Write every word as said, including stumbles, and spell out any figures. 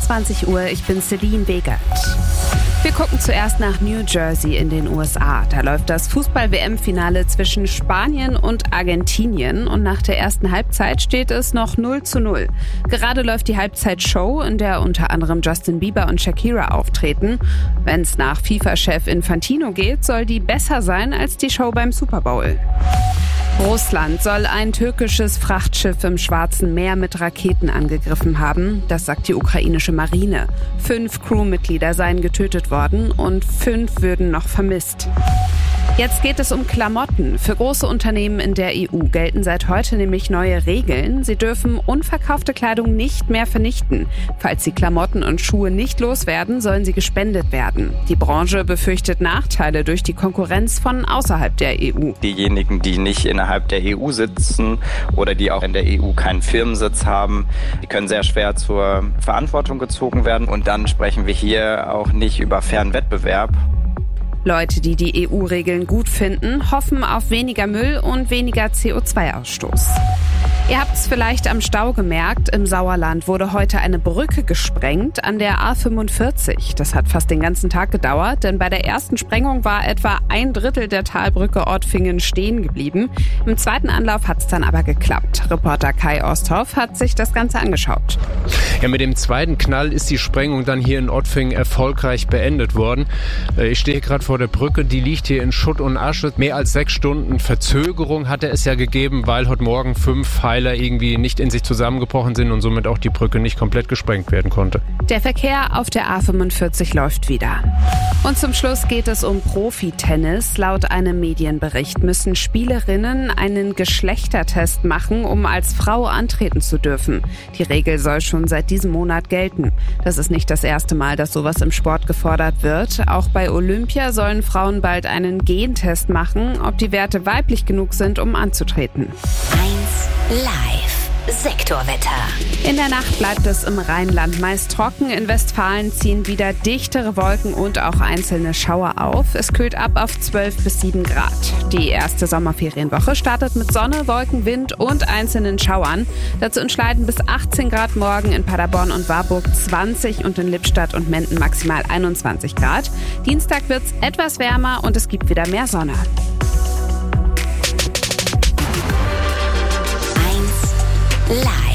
einundzwanzig Uhr. Ich bin Celine Begert. Wir gucken zuerst nach New Jersey in den U S A. Da läuft das Fußball-W M-Finale zwischen Spanien und Argentinien und nach der ersten Halbzeit steht es noch null zu null. Gerade läuft die Halbzeitshow, in der unter anderem Justin Bieber und Shakira auftreten. Wenn es nach FIFA-Chef Infantino geht, soll die besser sein als die Show beim Super Bowl. Russland soll ein türkisches Frachtschiff im Schwarzen Meer mit Raketen angegriffen haben. Das sagt die ukrainische Marine. Fünf Crewmitglieder seien getötet worden und fünf würden noch vermisst. Jetzt geht es um Klamotten. Für große Unternehmen in der E U gelten seit heute nämlich neue Regeln. Sie dürfen unverkaufte Kleidung nicht mehr vernichten. Falls sie Klamotten und Schuhe nicht loswerden, sollen sie gespendet werden. Die Branche befürchtet Nachteile durch die Konkurrenz von außerhalb der E U. Diejenigen, die nicht innerhalb der E U sitzen oder die auch in der E U keinen Firmensitz haben, die können sehr schwer zur Verantwortung gezogen werden. Und dann sprechen wir hier auch nicht über fairen Wettbewerb. Leute, die die E U-Regeln gut finden, hoffen auf weniger Müll und weniger C O zwei Ausstoß. Ihr habt es vielleicht am Stau gemerkt, im Sauerland wurde heute eine Brücke gesprengt an der A fünfundvierzig. Das hat fast den ganzen Tag gedauert, denn bei der ersten Sprengung war etwa ein Drittel der Talbrücke Ortfingen stehen geblieben. Im zweiten Anlauf hat es dann aber geklappt. Reporter Kai Osthoff hat sich das Ganze angeschaut. Ja, mit dem zweiten Knall ist die Sprengung dann hier in Ortfingen erfolgreich beendet worden. Ich stehe gerade vor der Brücke, die liegt hier in Schutt und Asche. Mehr als sechs Stunden Verzögerung hatte es ja gegeben, weil heute Morgen fünf Pfeiler irgendwie nicht in sich zusammengebrochen sind und somit auch die Brücke nicht komplett gesprengt werden konnte. Der Verkehr auf der A fünfundvierzig läuft wieder. Und zum Schluss geht es um Profi-Tennis. Laut einem Medienbericht müssen Spielerinnen einen Geschlechtertest machen, um als Frau antreten zu dürfen. Die Regel soll schon seit diesem Monat gelten. Das ist nicht das erste Mal, dass sowas im Sport gefordert wird. Auch bei Olympia sollen Frauen bald einen Gentest machen, ob die Werte weiblich genug sind, um anzutreten. eins Live. Sektorwetter. In der Nacht bleibt es im Rheinland meist trocken. In Westfalen ziehen wieder dichtere Wolken und auch einzelne Schauer auf. Es kühlt ab auf zwölf bis sieben Grad. Die erste Sommerferienwoche startet mit Sonne, Wolken, Wind und einzelnen Schauern. Dazu entschleiden bis achtzehn Grad morgen in Paderborn und Warburg, zwanzig und in Lippstadt und Menden maximal einundzwanzig Grad. Dienstag wird es etwas wärmer und es gibt wieder mehr Sonne. Live.